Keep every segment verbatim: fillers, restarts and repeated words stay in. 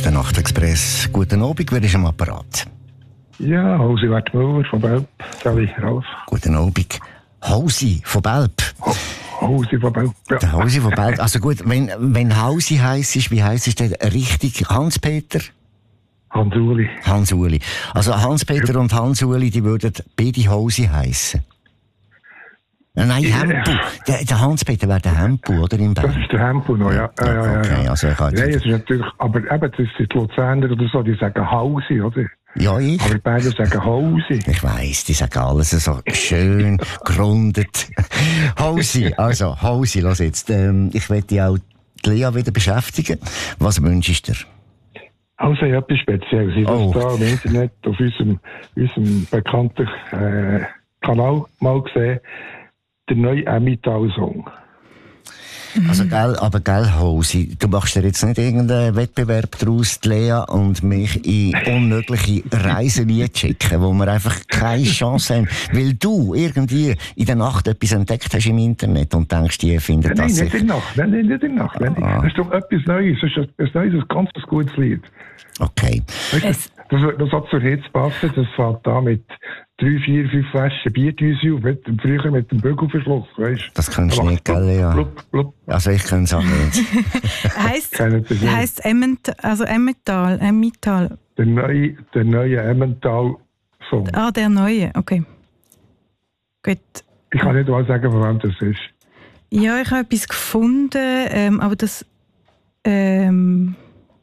ist der Nachtexpress. Guten Abend, wer ist am Apparat? Ja, Hausi Wertmüller von Belp. Sali, Ralf. Guten Abend. Hausi von Belp. Hausi von Belp, ja. Der Hausi von Belp. Also gut, wenn, wenn Hausi heisst, ist, wie heisst es denn richtig? Hans-Peter? Hans-Uli. Hans-Uli. Also Hans-Peter und Hans-Uli, die würden beide Hausi heissen. Nein, Ja. Hempu. Der, der Hans-Peter wäre der Hempu, oder? Im Das Belp. ist der Hempu noch, ja. ja, ja, ja, Okay, ja. also ich habe Nein, es jetzt... ist natürlich, aber eben, das sind die Luzerner oder so, die sagen Hausi, oder? Ja, ich. Aber beide sagen Hausi. Ich weiss, die sagen alles so schön gerundet. Hausi, also Hausi, lass jetzt. Ähm, ich möchte auch die Lea wieder beschäftigen. Was wünschst du dir? Also, ich habe etwas Spezielles. Ich habe Oh. das da im Internet auf unserem, unserem bekannten äh, Kanal mal gesehen. Der neue Emmental-Song. Also, gell, aber gell, Hausi, du machst dir jetzt nicht irgendeinen Wettbewerb daraus, die Lea und mich in unmögliche Reisen schicken, wo wir einfach keine Chance haben, weil du irgendwie in der Nacht etwas entdeckt hast im Internet und denkst, die finden Nein, das nein, nicht sicher. in der Nacht. Nein, nein, nicht in der Nacht. Nein, Ah. Das ist doch etwas Neues. Das ist ein, ein neues, ein ganz gutes Lied. Okay. Weißt, du, Es- das, das hat zur Hitze passen. Das fängt da mit drei, vier, fünf Flaschen Bierdüse auf. Mit, dem- früher mit dem Bügelverschluss, weißt du? Das kannst du Da nicht, macht's gell, Lea? Blub, blub. Also, ich kann es auch nicht. Heisst, Kennen das nicht. heisst Emmental, also Emmental, Emmental. Der neue, der neue Emmental-Song. Ah, der neue, okay. Gut. Ich kann nicht mal sagen, von wem das ist. Ja, ich habe etwas gefunden, ähm, aber das. Ähm,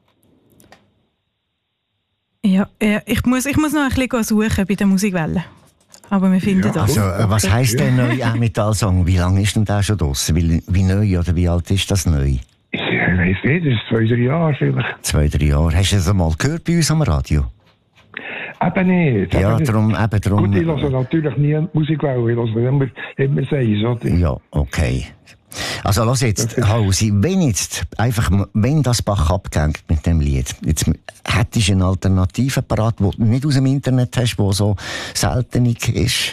ja, ja, ich muss, ich muss noch ein bisschen suchen bei der Musikwelle. Aber wir finden Ja, das. Also, äh, was heisst der neue Emmental-Song? Wie lange ist denn der schon draussen? Wie, wie neu oder wie alt ist das neu? Ich weiß nicht, das ist zwei, drei Jahre vielleicht. Zwei, drei Jahre. Hast du das einmal gehört bei uns am Radio? Eben nicht. Ja, eben nicht. darum, eben darum. Gut, ich höre natürlich nie die Musikwelle. Ich höre immer, immer Seis, oder? Ja, okay. Also, lass jetzt, Hausi, wenn jetzt, einfach, wenn das Bach abgängt mit dem Lied, jetzt hättest du eine Alternative parat, die du nicht aus dem Internet hast, die so seltenig ist?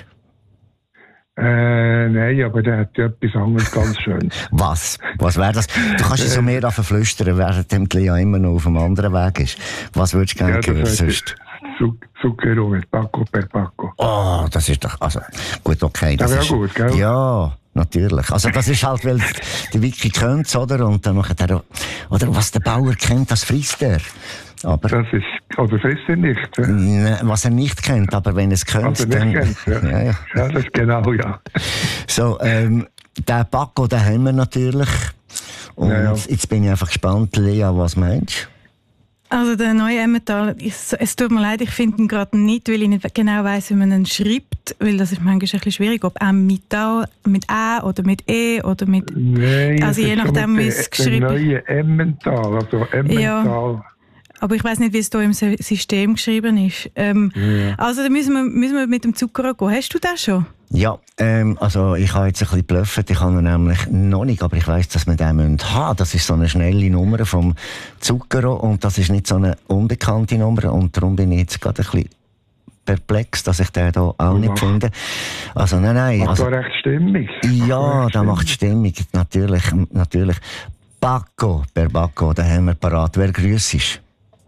Äh, nein, aber der hat ja etwas anderes ganz schön. Was? Was wäre das? Du kannst es so mehr davon flüstern, während dem die Lea immer noch auf einem anderen Weg ist. Was würdest du gerne das hören heißt sonst? Zu- Zucchero mit Paco per Paco. Oh, das ist doch, also, gut, okay. Das Das wäre ist, gut, gell? Ja, natürlich. Also, das ist halt, weil der Vicky kennt es, oder? Und dann macht er, oder was der Bauer kennt, das frisst er. Aber, Das ist, oder frisst er nicht. Ja? ne, was er nicht kennt, aber wenn er es kennt, Was er dann, nicht kennt, ja. ja, ja. Ja, das ist genau, ja. So, ähm, den Paco, den haben wir natürlich. Und Ja, ja. jetzt bin ich einfach gespannt, Lea, was meinst Also der neue Emmental, es, es tut mir leid, ich finde ihn gerade nicht, weil ich nicht genau weiss, wie man ihn schreibt, weil das ist manchmal ein bisschen schwierig, ob Emmental mit A oder mit E oder mit... Nein, Also das je ist schon nachdem, mit wie der- es geschrieben Der neue Emmental, also Emmental. Aber ich weiss nicht, wie es hier im Sy- System geschrieben ist. Ähm, Also da müssen wir, müssen wir mit dem Zucker gehen. Hast du das schon? du? Ja, ähm, also ich habe jetzt ein bisschen geblufft, ich habe ihn nämlich noch nicht, aber ich weiss, dass wir den haben müssen. Das ist so eine schnelle Nummer vom Zucchero und das ist nicht so eine unbekannte Nummer und darum bin ich jetzt gerade ein bisschen perplex, dass ich den hier auch nicht Ach. finde. Also nein, nein. Macht Also, da recht stimmig. ja, Recht da macht Stimmung, natürlich, natürlich. Paco, per Paco, den haben wir parat. Wer grüßt?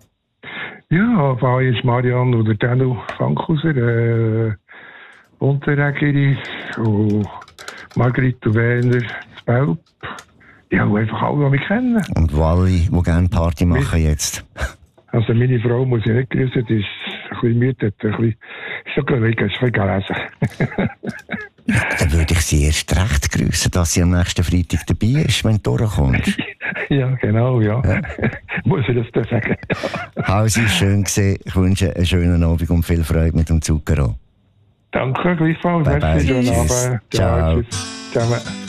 Ja, war jetzt Marianne oder Danu Fankhauser, äh, Unterregeri und Margrit Werner zu Belp. Ja, und einfach alle, die mich kennen. Und wo alle, die gerne Party machen jetzt. Also meine Frau muss ich nicht grüßen, die ist ein bisschen müde, hat ein bisschen, ist so gelegen, ist ein bisschen gelesen. Dann würde ich sie erst recht grüßen, dass sie am nächsten Freitag dabei ist, wenn du durchkommst. Ja, genau, ja. Muss ich das da sagen. Hausi, schön gesehen. Ich wünsche einen schönen Abend und viel Freude mit dem Zucchero. Danke, gleichfalls. Bye, bye. Merci, schönen Tschüss. Abend. Ciao. Tschüss. Zusammen.